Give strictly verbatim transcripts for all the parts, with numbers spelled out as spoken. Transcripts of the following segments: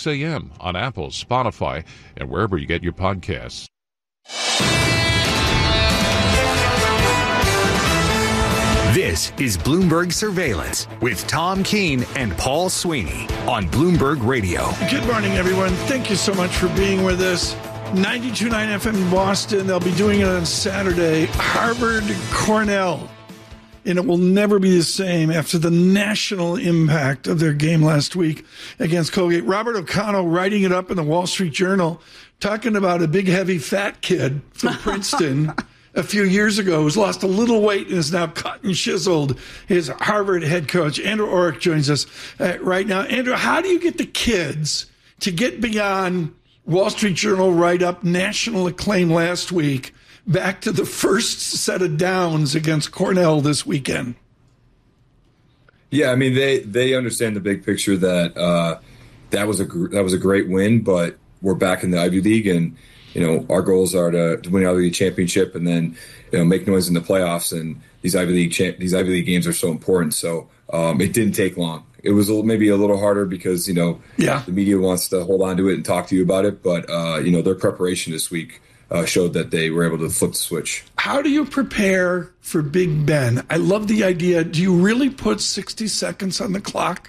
six a.m. on Apple, Spotify, and wherever you get your podcasts. This is Bloomberg Surveillance with Tom Keene and Paul Sweeney on Bloomberg Radio. Good morning, everyone. Thank you so much for being with us. ninety-two point nine F M in Boston. They'll be doing it on Saturday. Harvard, Cornell. And it will never be the same after the national impact of their game last week against Colgate. Robert O'Connell writing it up in the Wall Street Journal, talking about a big, heavy, fat kid from Princeton a few years ago who's lost a little weight and is now cut and chiseled. His Harvard head coach, Andrew Orrick, joins us uh, right now. Andrew, how do you get the kids to get beyond Wall Street Journal write-up, national acclaim last week, back to the first set of downs against Cornell this weekend? Yeah, I mean, they, they understand the big picture that uh, that was a that was a great win, but we're back in the Ivy League, and you know, our goals are to, to win the Ivy League championship and then, you know, make noise in the playoffs. And these Ivy League cha- these Ivy League games are so important. So um, it didn't take long. It was a little, maybe a little harder because, you know, yeah. the media wants to hold on to it and talk to you about it. But, uh, you know, their preparation this week uh, showed that they were able to flip the switch. How do you prepare for Big Ben? I love the idea. Do you really put sixty seconds on the clock?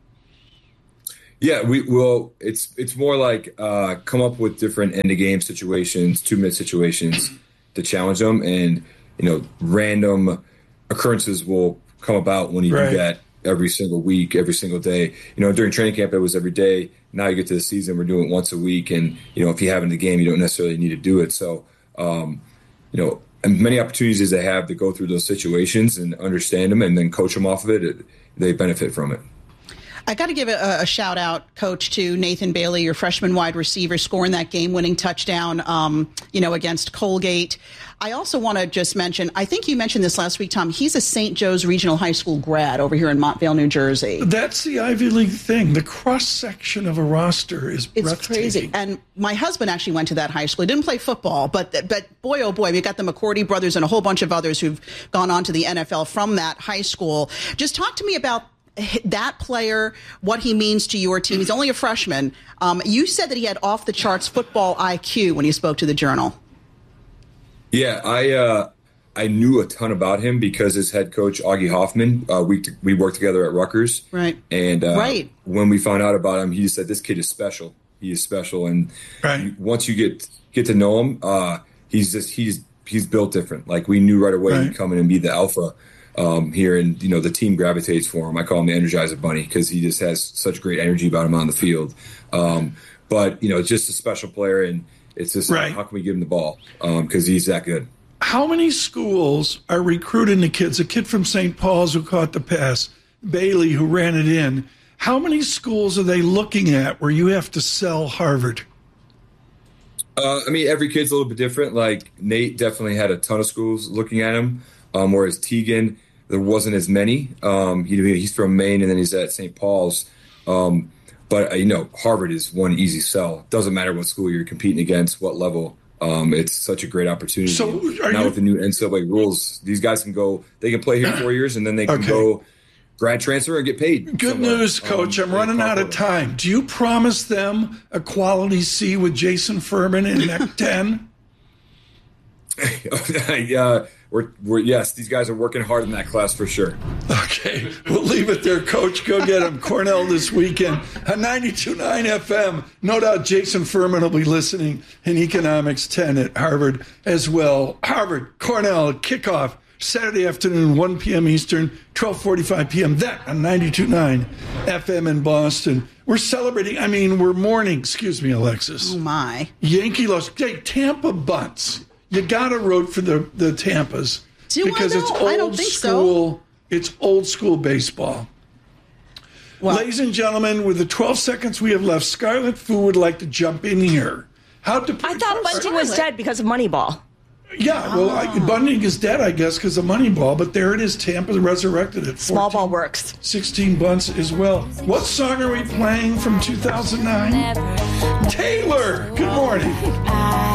Yeah, we will. It's it's more like uh, come up with different end of game situations, two minute situations to challenge them, and you know, random occurrences will come about when you right. do that every single week, every single day. You know, during training camp it was every day. Now you get to the season, we're doing it once a week, and you know, if you have in the game, you don't necessarily need to do it. So, um, you know, and many opportunities as they have to go through those situations and understand them, and then coach them off of it, it they benefit from it. I got to give a, a shout out, Coach, to Nathan Bailey, your freshman wide receiver, scoring that game-winning touchdown, um, you know, against Colgate. I also want to just mention, I think you mentioned this last week, Tom. He's a Saint Joe's Regional High School grad over here in Montvale, New Jersey. That's the Ivy League thing. The cross-section of a roster is it's breathtaking. Crazy. And my husband actually went to that high school. He didn't play football, but but boy, oh boy, we got the McCourty brothers and a whole bunch of others who've gone on to the N F L from that high school. Just talk to me about that player, what he means to your team. He's only a freshman. Um, you said that he had off-the-charts football I Q when you spoke to the Journal. Yeah, I uh, I knew a ton about him because his head coach, Augie Hoffman, uh, we we worked together at Rutgers. Right. And uh, right. when we found out about him, he said, this kid is special. He is special. And right. once you get get to know him, uh, he's just he's he's built different. Like, we knew right away right. he'd come in and be the alpha. Um, here, and you know, the team gravitates for him. I call him the Energizer Bunny because he just has such great energy about him on the field. Um, but you know, it's just a special player, and it's just right. how can we give him the ball because um, he's that good. How many schools are recruiting the kids? A kid from Saint Paul's who caught the pass, Bailey who ran it in. How many schools are they looking at where you have to sell Harvard? Uh, I mean, every kid's a little bit different. Like Nate definitely had a ton of schools looking at him, um, whereas Tegan, there wasn't as many. Um, he, he's from Maine, and then he's at Saint Paul's. Um, but, uh, you know, Harvard is one easy sell. Doesn't matter what school you're competing against, what level. Um, it's such a great opportunity. So now you- with the new N C double A rules, these guys can go – they can play here four years, and then they can okay. go grad transfer and get paid. Good somewhere. news, Coach. Um, I'm running out of time. Do you promise them a quality C with Jason Furman in N E C ten? yeah, we're, we're yes, these guys are working hard in that class for sure. Okay, we'll leave it there, Coach. Go get them. Cornell this weekend on ninety-two point nine F M. No doubt Jason Furman will be listening in Economics ten at Harvard as well. Harvard, Cornell, kickoff Saturday afternoon, one p.m. Eastern, twelve forty-five p.m. That on ninety-two point nine F M in Boston. We're celebrating, I mean, we're mourning, excuse me, Alexis. Oh, my. Yankee lost. Hey, Tampa bunts. You got to root for the, the Tampas. Do because I it's know? old I don't think school. So. It's old school baseball. Well, ladies and gentlemen, with the twelve seconds we have left, Scarlett Fu would like to jump in here. How to I thought Bunting was dead because of Moneyball. Yeah, well, I, Bunting is dead, I guess, because of Moneyball. But there it is, Tampa resurrected at Small ball works. sixteen bunts as well. What song are we playing from two thousand nine? Taylor, good morning.